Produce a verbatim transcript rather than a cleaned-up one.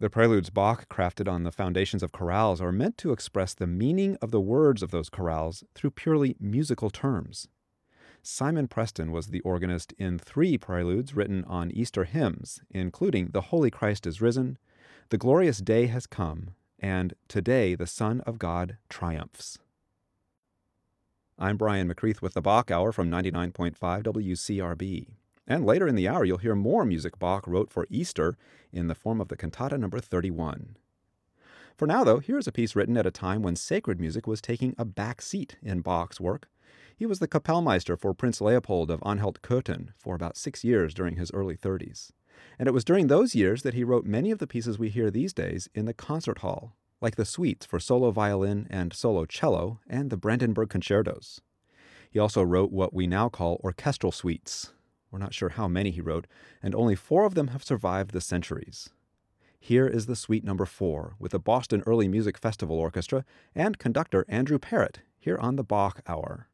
The preludes Bach crafted on the foundations of chorales are meant to express the meaning of the words of those chorales through purely musical terms. Simon Preston was the organist in three preludes written on Easter hymns, including The Holy Christ is Risen, The Glorious Day Has Come, and Today the Son of God Triumphs. I'm Brian McCreath with the Bach Hour from ninety-nine point five W C R B. And later in the hour, you'll hear more music Bach wrote for Easter in the form of the cantata number thirty-one. For now, though, here's a piece written at a time when sacred music was taking a back seat in Bach's work. He was the Kapellmeister for Prince Leopold of Anhalt-Köthen for about six years during his early thirties. And it was during those years that he wrote many of the pieces we hear these days in the concert hall, like the suites for solo violin and solo cello and the Brandenburg concertos. He also wrote what we now call orchestral suites. We're not sure how many he wrote, and only four of them have survived the centuries. Here is the suite number four with the Boston Early Music Festival Orchestra and conductor Andrew Parrott here on the Bach Hour.